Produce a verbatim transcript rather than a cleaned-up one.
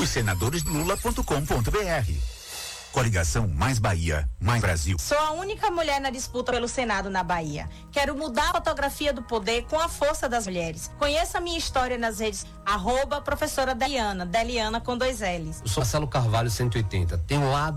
os senadores lula ponto com ponto br. Coligação Mais Bahia, Mais Brasil. Sou a única mulher na disputa pelo Senado na Bahia. Quero mudar a fotografia do poder com a força das mulheres. Conheça a minha história nas redes, arroba professora Deliana, Deliana com dois L's. Eu sou Marcelo Carvalho cento e oitenta. Tenho lá